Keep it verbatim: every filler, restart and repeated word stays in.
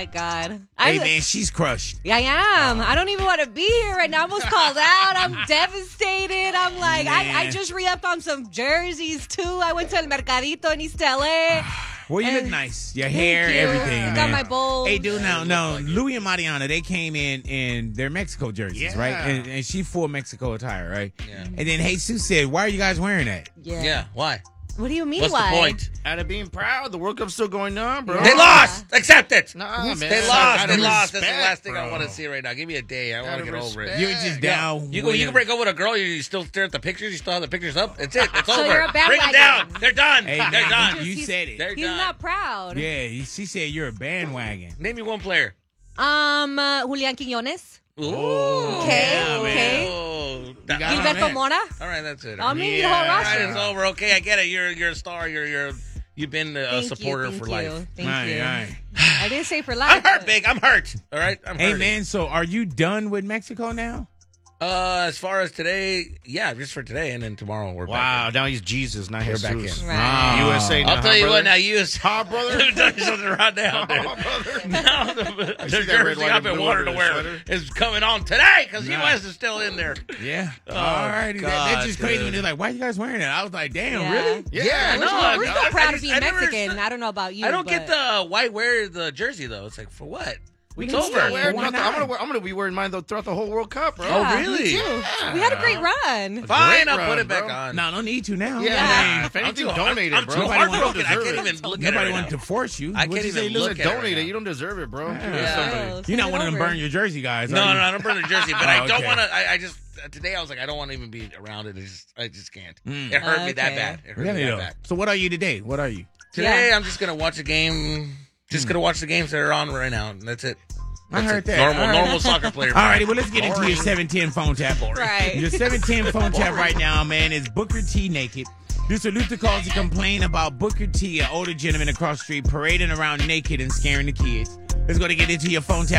my God. Hey, I, man, she's crushed. Yeah, I am. I don't even want to be here right now. I almost called out. I'm devastated. I'm like, I, I just re-upped on some jerseys, too. I went to El Mercadito in East L A. Well, you And- look nice. Your hair, you. everything, man. Got my bowls. Hey, dude, now, no, Louis and Mariana, they came in in their Mexico jerseys, Yeah. right? And, and she full Mexico attire, right? Yeah. And then Jesus said, why are you guys wearing that? Yeah. Yeah, why? What do you mean, What's why? the point? Out of being proud, the World Cup's still going on, bro. They lost. Accept it. Nah, man. They lost. Out They of lost. That's the respect, last thing I bro. want to see right now. Give me a day. I want Out to of get over it. respect. You're just down. You go. with You him. can break up with a girl. You still stare at the pictures. You still have the pictures up. That's it. It's So over. you're a Bring them bandwagon. down. They're done. Hey, They're man, done. you He's- said it. They're He's done. not proud. Yeah, he- she said you're a bandwagon. Name me one player. Um, uh, Julian Quiñones. Ooh. Okay, yeah, okay. Oh. got him. Gilberto Mora. All right, that's it. I mean, Yeah. the whole All right, roster. it's over. Okay, I get it. You're you're a star. You're you're you've been a Thank supporter you, thank for you, life. Thank Right, you. right. I didn't say for life. I'm hurt, but- big. I'm hurt. All right, I'm Hey, hurt. man, so are you done with Mexico now? Uh, as far as today, yeah, just for today, and then tomorrow we're Wow, back. now he's Jesus, not We're back Jesus. in. Right. U S A now, I'll tell huh, you brother? what. Now you, Huh, brother? Let me tell you something right now, dude. Huh, brother? Now the, the see that red, jersey white, I've and been blue wanting under to the wear sweater. is coming on today because Nah. U S is still in there. Yeah. Oh, All right. That, that's God, just crazy when dude. they're like, why you guys wearing that? I was like, damn, Yeah. really? Yeah, We're, no, still- I- we're I- still I proud just- of being I never Mexican. understood- I don't know about you. I don't get but- the why wear the jersey though. It's like for what? We It's can over. still Wear it Why throughout the- not? I'm gonna wear- I'm gonna be wearing mine though throughout the whole World Cup, bro. Oh, Yeah, really? me too. We had a great run. Fine, Great I'll run, put it back bro. on. No, no need to now. Yeah, Yeah. man. If I'm anything, too- donate I'm, it, bro. I'm too Nobody heartbroken. wants- I can't deserve even it. look at it Nobody right wanted now. to force you. I What'd can't you even say, You Lou? look just at it right donate it. now. You don't deserve it, bro. Yeah. Yeah. somebody. Yeah. You're Send not it one of them over. burn your jersey guys. No, are no, you? no, I don't burn the jersey, but Oh, I don't okay. want to. I, I just today I was like, I don't want to even be around it. It's just, I just can't. Mm. It hurt me that Okay. bad. It hurt Really me that though. bad. So what are you today? What are you? Today Yeah. I'm just gonna watch a game. Just gonna watch the games that are on right now. And that's it. I That's heard it. that. Normal, All right. normal soccer player. All righty, well, let's get into your seven ten phone tap. Right. Your seven ten phone tap right now, man, is Booker T naked. Producer Luther calls to complain about Booker T, an older gentleman across the street, parading around naked and scaring the kids. Let's go to get into your phone tap.